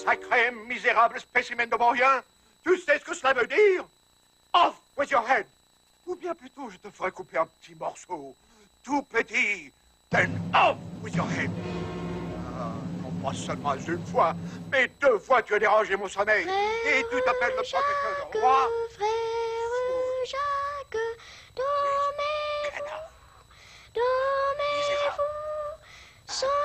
Sacré misérable spécimen de moyen. Tu sais ce que cela veut dire? Off with your head. Ou bien plutôt, je te ferai couper un petit morceau. Tout petit. Then off with your head. Ah, non pas seulement une fois, mais 2 fois tu as dérangé mon sommeil. Et tu t'appelles le protecteur de roi.